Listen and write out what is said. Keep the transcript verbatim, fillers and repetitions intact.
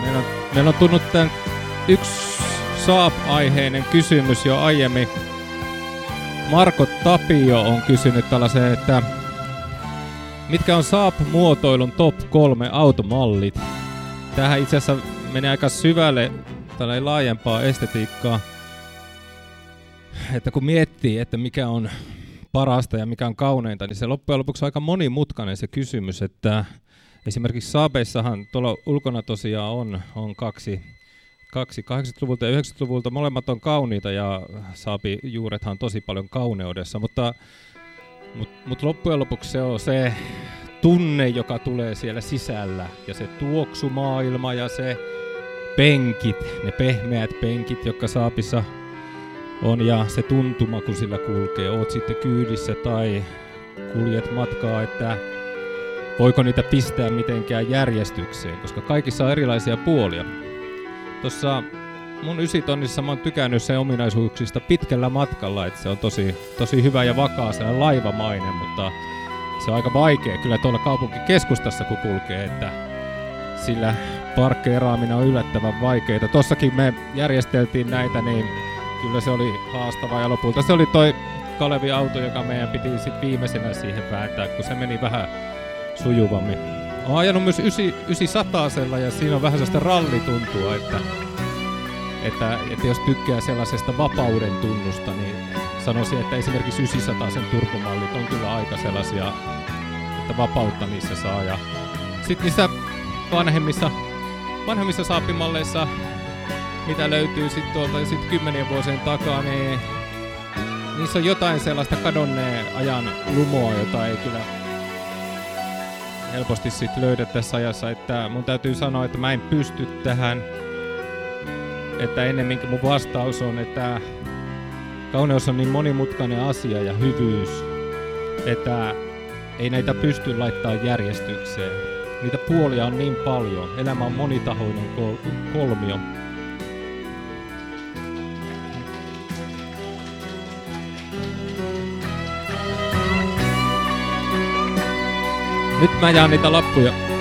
Meillä on, meillä on tullut tämän yksi Saab-aiheinen kysymys jo aiemmin. Marko Tapio on kysynyt tällaisen, että mitkä on Saab-muotoilun top kolme automallit? Tämähän itse asiassa menee aika syvälle tällainen laajempaa estetiikkaa. Että kun miettii, että mikä on parasta ja mikä on kauneinta, niin se loppujen lopuksi on aika monimutkainen se kysymys, että esimerkiksi Saabeissahan tuolla ulkona tosiaan on, on kaksi, kaksi kahdeksankymmentäluvulta ja yhdeksänkymmentäluvulta. Molemmat on kauniita ja Saabin juurethan on tosi paljon kauneudessa, mutta mut, mut loppujen lopuksi se on se tunne, joka tulee siellä sisällä ja se tuoksumaailma ja se penkit, ne pehmeät penkit, jotka Saabissa on ja se tuntuma, kun sillä kulkee. Oot sitten kyydissä tai kuljet matkaa, että voiko niitä pistää mitenkään järjestykseen, koska kaikissa on erilaisia puolia. Tuossa mun ysitonnissa mä oon tykännyt sen ominaisuuksista pitkällä matkalla, että se on tosi, tosi hyvä ja vakaa, sellainen laivamainen, mutta se on aika vaikea kyllä tuolla kaupunkikeskustassa, kun kulkee, että sillä parkkeeraaminen on yllättävän vaikeita. Tossakin me järjesteltiin näitä, niin kyllä se oli haastavaa ja lopulta se oli toi Kalevin auto, joka meidän piti sitten viimeisenä siihen vääntää, kun se meni vähän sujuvammin. Olen ajanut myös yhdeksänsataasella ja siinä on vähän sellaista rallituntua, että, että, että jos tykkää sellaisesta vapauden tunnusta, niin sanoisin, että esimerkiksi yhdeksänsataisen turbomallit on kyllä aika sellaisia, että vapautta niissä saa. Ja sitten niissä vanhemmissa, vanhemmissa Saab-malleissa, mitä löytyy sitten tuolta sit kymmenien vuosien takaa, niin niissä on jotain sellaista kadonneen ajan lumoa, jota ei kyllä helposti sit löydä tässä ajassa, että mun täytyy sanoa, että mä en pysty tähän, että ennemminkin mun vastaus on, että kauneus on niin monimutkainen asia ja hyvyys, että ei näitä pysty laittaa järjestykseen. Niitä puolia on niin paljon, elämä on monitahoinen kol- kolmio. Nyt mä jaan niitä lappuja.